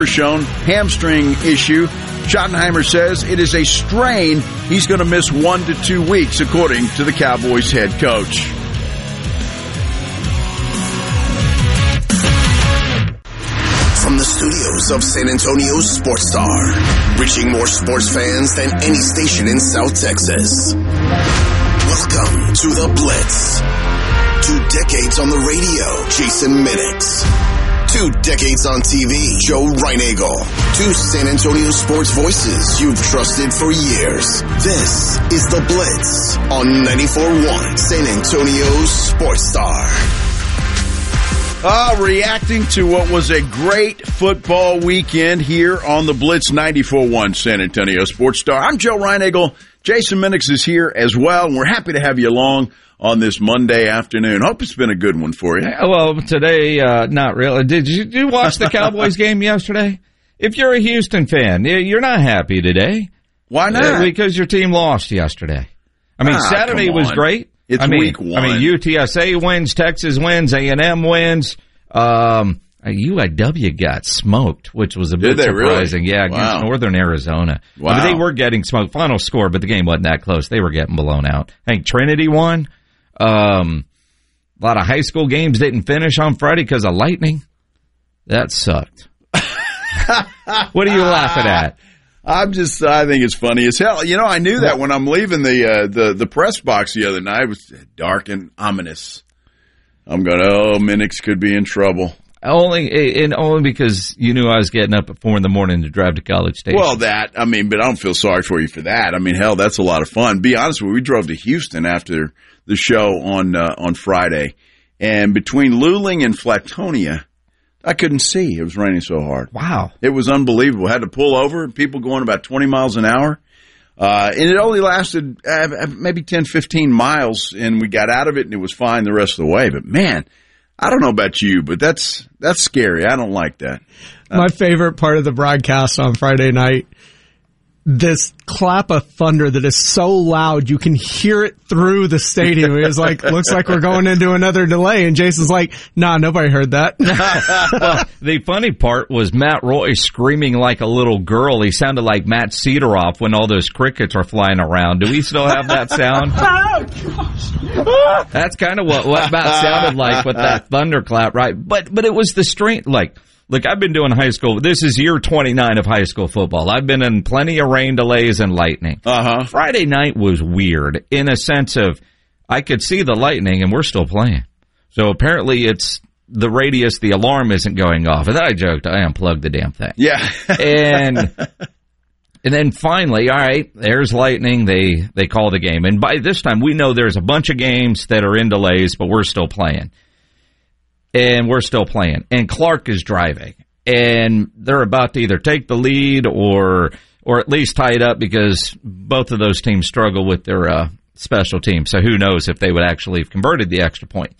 shown hamstring issue. Schottenheimer says it is a strain. He's going to miss 1 to 2 weeks, according to the Cowboys head coach. From the studios of San Antonio's Sports Star, reaching more sports fans than any station in South Texas. Welcome to The Blitz. 2 decades on the radio, Jason Minix. 2 decades on TV, Joe Reinagle. 2 San Antonio sports voices you've trusted for years. This is The Blitz on 94.1 San Antonio's Sports Star. Reacting to what was a great football weekend here on the Blitz 94.1 San Antonio Sports Star. I'm Joe Reinagle. Jason Minix is here as well, and we're happy to have you along on this Monday afternoon. Hope it's been a good one for you. Well, today, not really. Did you watch the Cowboys game yesterday? If you're a Houston fan, you're not happy today. Why not? Because your team lost yesterday. I mean, Saturday was great. It's week 1. I mean, UTSA wins, Texas wins, A&M wins. UIW got smoked, which was a bit surprising. Really? Yeah, against Northern Arizona. Wow. I mean, they were getting smoked. Final score, but the game wasn't that close. They were getting blown out. I think Trinity won. A lot of high school games didn't finish on Friday because of lightning. That sucked. What are you laughing at? I think it's funny as hell. You know, I knew that when I'm leaving the press box the other night. It was dark and ominous. I'm going, Minix could be in trouble. Only because you knew I was getting up at 4 a.m. to drive to College Station. Well, but I don't feel sorry for you for that. I mean, hell, that's a lot of fun. Be honest with you, we drove to Houston after the show on Friday, and between Luling and Flatonia, I couldn't see. It was raining so hard. Wow. It was unbelievable. Had to pull over, people going about 20 miles an hour. And it only lasted maybe 10, 15 miles, and we got out of it, and it was fine the rest of the way. But, man, I don't know about you, but that's scary. I don't like that. My favorite part of the broadcast on Friday night, this clap of thunder that is so loud you can hear it through the stadium. It was like, looks like we're going into another delay. And Jason's like, nah, nobody heard that. Well, the funny part was Matt Roy screaming like a little girl. He sounded like Matt Cedoroff when all those crickets are flying around. Do we still have that sound? That's kind of what Matt sounded like with that thunderclap, right? But it was the strength, Look, I've been doing high school. This is year 29 of high school football. I've been in plenty of rain delays and lightning. Friday night was weird in a sense of I could see the lightning and we're still playing. So apparently it's the radius, the alarm isn't going off. And then I joked, I unplugged the damn thing. Yeah. And then finally, all right, there's lightning. They call the game. And by this time, we know there's a bunch of games that are in delays, but we're still playing. And we're still playing. And Clark is driving. And they're about to either take the lead or at least tie it up because both of those teams struggle with their special teams. So who knows if they would actually have converted the extra point.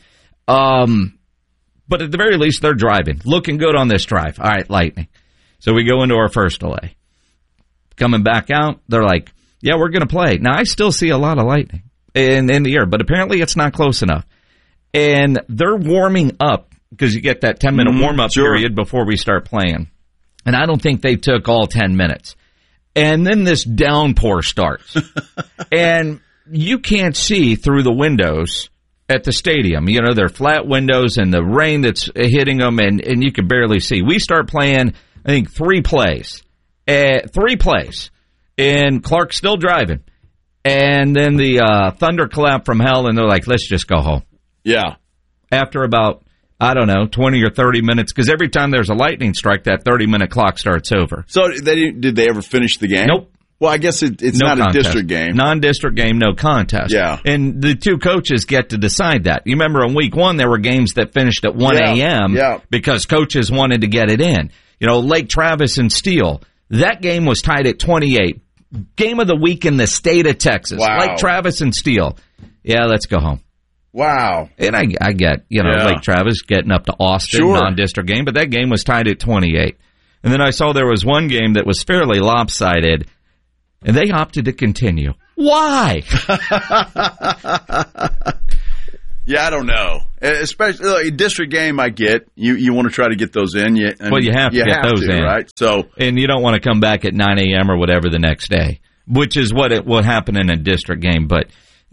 But at the very least, they're driving. Looking good on this drive. All right, lightning. So we go into our first delay. Coming back out, they're like, yeah, we're going to play. Now, I still see a lot of lightning in the air, but apparently it's not close enough. And they're warming up because you get that 10-minute warm-up period before we start playing. And I don't think they took all 10 minutes. And then this downpour starts. And you can't see through the windows at the stadium. You know, they're flat windows and the rain that's hitting them, and you can barely see. We start playing, I think, 3 plays. 3 plays. And Clark's still driving. And then the thunderclap from hell, and they're like, let's just go home. Yeah. After about, 20 or 30 minutes, because every time there's a lightning strike, that 30-minute clock starts over. So did they ever finish the game? Nope. Well, I guess it's no not contest. a district game. Non-district game, no contest. Yeah. And the 2 coaches get to decide that. You remember in week 1, there were games that finished at 1 a.m. Because coaches wanted to get it in. You know, Lake Travis and Steele, that game was tied at 28. Game of the week in the state of Texas. Wow. Lake Travis and Steele. Yeah, let's go home. Wow. And I get, Lake Travis getting up to Austin, non-district game, but that game was tied at 28. And then I saw there was one game that was fairly lopsided, and they opted to continue. Why? Yeah, I don't know. Especially a district game, I get. You want to try to get those in. You have to get those in, right? So, and you don't want to come back at 9 a.m. or whatever the next day, which is what will happen in a district game. But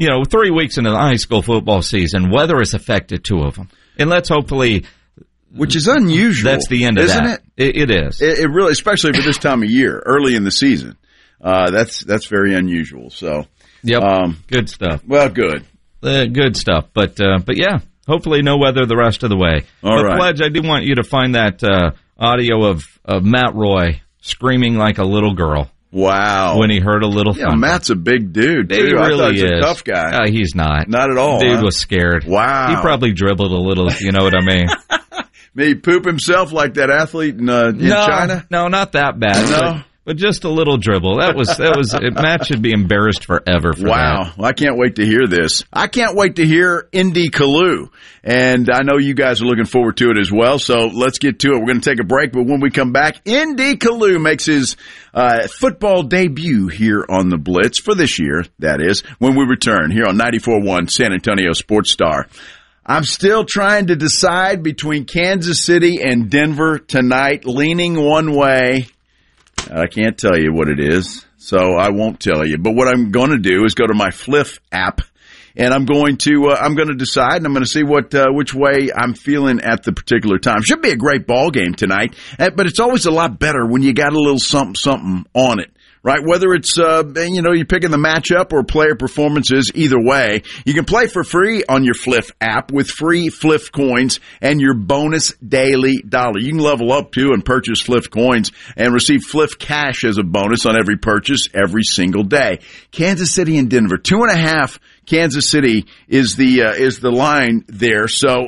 3 weeks into the high school football season, weather has affected 2 of them, and let's hopefully. Which is unusual. That's the end of isn't that. It is. It really, especially for this time of year, early in the season. That's very unusual. So, yep, good stuff. Well, good. Good stuff. But yeah, hopefully no weather the rest of the way. All right. Pledge, I do want you to find that audio of Matt Roy screaming like a little girl. Wow. When he heard a little thunder. Matt's a big dude, too. He really I thought he was is. a tough guy. He's not. Not at all. Dude was scared. Wow. He probably dribbled a little, you know what I mean? Maybe poop himself like that athlete in China? No, not that bad. No. But just a little dribble. Matt should be embarrassed forever for that. Wow. Well, I can't wait to hear this. I can't wait to hear Indy Kaloo. And I know you guys are looking forward to it as well. So let's get to it. We're going to take a break, but when we come back, Indy Kaloo makes his football debut here on the Blitz for this year, that is, when we return here on 94.1 San Antonio Sports Star. I'm still trying to decide between Kansas City and Denver tonight, leaning one way. I can't tell you what it is, so I won't tell you. But what I'm going to do is go to my Fliff app, and I'm going to decide, and I'm going to see which way I'm feeling at the particular time. Should be a great ball game tonight, but it's always a lot better when you got a little something on it. Right, whether it's, you're picking the matchup or player performances, either way, you can play for free on your Fliff app with free Fliff coins and your bonus daily dollar. You can level up too and purchase Fliff coins and receive Fliff cash as a bonus on every purchase every single day. Kansas City and Denver, 2.5. Kansas City is the line there. So,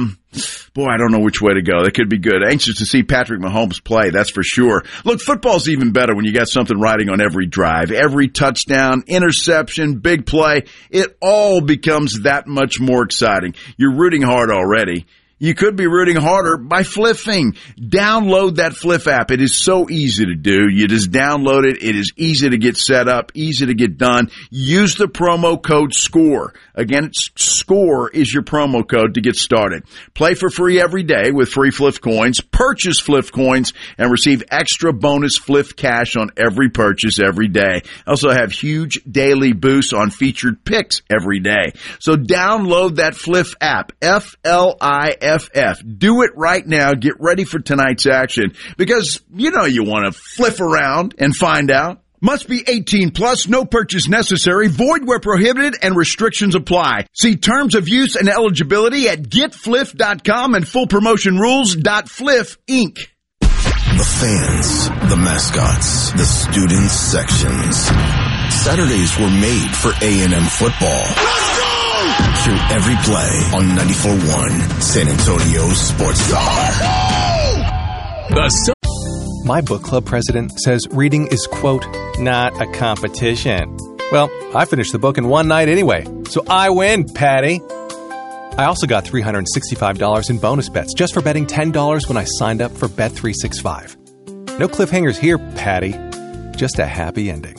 boy, I don't know which way to go. That could be good. Anxious to see Patrick Mahomes play, that's for sure. Look, football's even better when you got something riding on every drive, every touchdown, interception, big play. It all becomes that much more exciting. You're rooting hard already. You could be rooting harder by fliffing. Download that Fliff app. It is so easy to do. You just download it. It is easy to get set up, easy to get done. Use the promo code SCORE. Again, SCORE is your promo code to get started. Play for free every day with free Fliff coins. Purchase Fliff coins and receive extra bonus Fliff cash on every purchase every day. Also have huge daily boosts on featured picks every day. So download that Fliff app. Fliff. Do it right now. Get ready for tonight's action because you want to fliff around and find out. Must be 18 plus, no purchase necessary, void where prohibited, and restrictions apply. See terms of use and eligibility at getfliff.com and full promotion rules.fliff Inc. The fans, the mascots, the students sections. Saturdays were made for A&M football. Let's go! Hear every play on 94.1 San Antonio Sports Star. My book club president says reading is, quote, not a competition. Well, I finished the book in one night anyway, so I win, Patty. I also got $365 in bonus bets just for betting $10 when I signed up for Bet365. No cliffhangers here, Patty. Just a happy ending.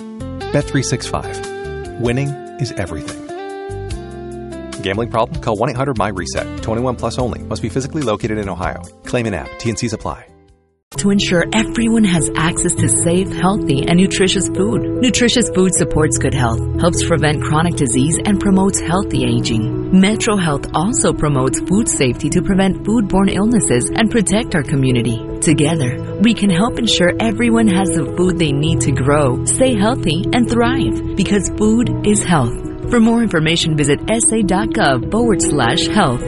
Bet365. Winning is everything. Gambling problem? Call 1-800-MY-RESET. 21 plus only. Must be physically located in Ohio. Claim in app. T&Cs apply. To ensure everyone has access to safe, healthy, and nutritious food. Nutritious food supports good health, helps prevent chronic disease, and promotes healthy aging. Metro Health also promotes food safety to prevent foodborne illnesses and protect our community. Together, we can help ensure everyone has the food they need to grow, stay healthy, and thrive, because food is health. For more information, visit sa.gov/health.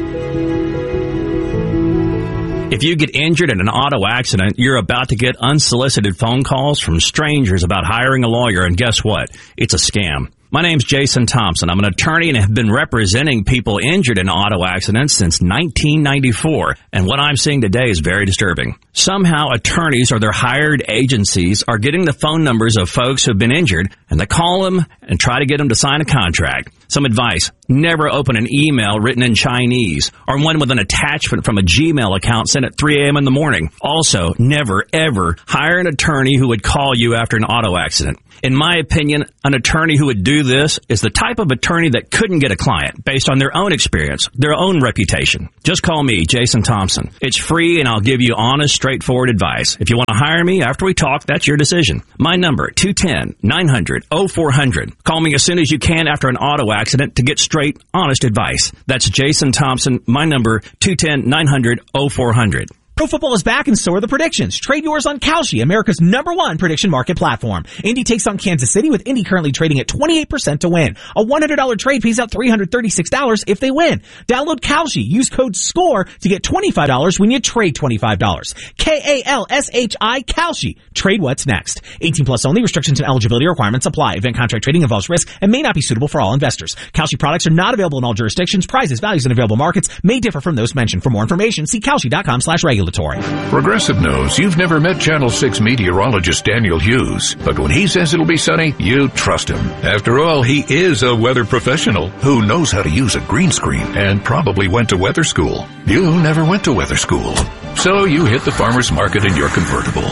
If you get injured in an auto accident, you're about to get unsolicited phone calls from strangers about hiring a lawyer, and guess what? It's a scam. My name's Jason Thompson. I'm an attorney and have been representing people injured in auto accidents since 1994, and what I'm seeing today is very disturbing. Somehow attorneys or their hired agencies are getting the phone numbers of folks who've been injured, and they call them and try to get them to sign a contract. Some advice: never open an email written in Chinese or one with an attachment from a Gmail account sent at 3 a.m. in the morning. Also, never, ever hire an attorney who would call you after an auto accident. In my opinion, an attorney who would do this is the type of attorney that couldn't get a client based on their own experience, their own reputation. Just call me, Jason Thompson. It's free, and I'll give you honest, straightforward advice. If you want to hire me after we talk, that's your decision. My number, 210-900-0400. Call me as soon as you can after an auto accident to get straight, honest advice. That's Jason Thompson. My number, 210-900-0400. Pro football is back, and so are the predictions. Trade yours on Kalshi, America's #1 prediction market platform. Indy takes on Kansas City, with Indy currently trading at 28% to win. A $100 trade pays out $336 if they win. Download Kalshi. Use code SCORE to get $25 when you trade $25. Kalshi, Kalshi. Trade what's next. 18 plus only. Restrictions and eligibility requirements apply. Event contract trading involves risk and may not be suitable for all investors. Kalshi products are not available in all jurisdictions. Prices, values, and available markets may differ from those mentioned. For more information, see Kalshi.com/regulatory. Progressive knows you've never met Channel 6 meteorologist Daniel Hughes, but when he says it'll be sunny, you trust him. After all, he is a weather professional who knows how to use a green screen and probably went to weather school. You never went to weather school, so you hit the farmer's market in your convertible.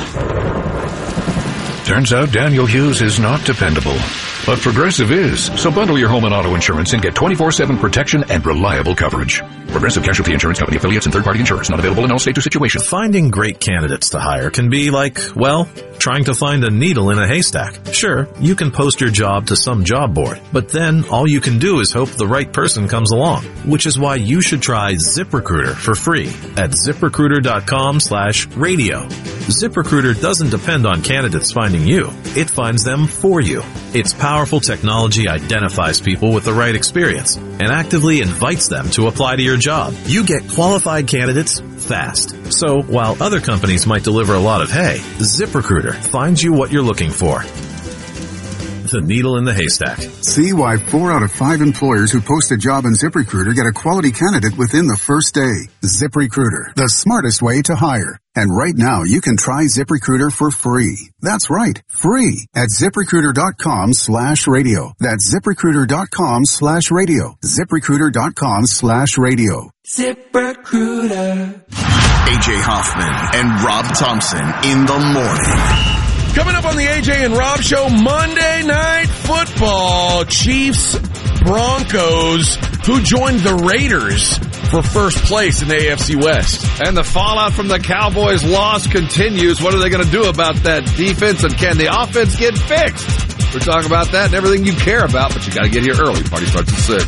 Turns out Daniel Hughes is not dependable, but Progressive is. So bundle your home and auto insurance and get 24/7 protection and reliable coverage. Progressive Casualty Insurance Company, affiliates, and third-party insurers. Not available in all states or situations. Finding great candidates to hire can be like, well, trying to find a needle in a haystack. Sure, you can post your job to some job board, but then all you can do is hope the right person comes along, which is why you should try ZipRecruiter for free at ZipRecruiter.com/radio. ZipRecruiter doesn't depend on candidates finding you. It finds them for you. Its powerful technology identifies people with the right experience and actively invites them to apply to your job. You get qualified candidates fast. So while other companies might deliver a lot of hay, ZipRecruiter finds you what you're looking for. The needle in the haystack. See why 4 out of 5 employers who post a job in ZipRecruiter get a quality candidate within the first day. ZipRecruiter, the smartest way to hire. And right now, you can try ZipRecruiter for free. That's right, free at ZipRecruiter.com/radio. That's ZipRecruiter.com/radio. ZipRecruiter.com/radio. ZipRecruiter. AJ Hoffman and Rob Thompson in the morning. Coming up on the AJ and Rob Show, Monday Night Football. Chiefs, Broncos, who joined the Raiders for first place in the AFC West. And the fallout from the Cowboys' loss continues. What are they going to do about that defense, and can the offense get fixed? We're talking about that and everything you care about, but you got to get here early. Party starts at 6.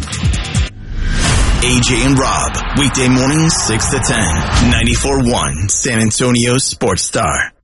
AJ and Rob, weekday mornings 6 to 10, 94.1 San Antonio Sports Star.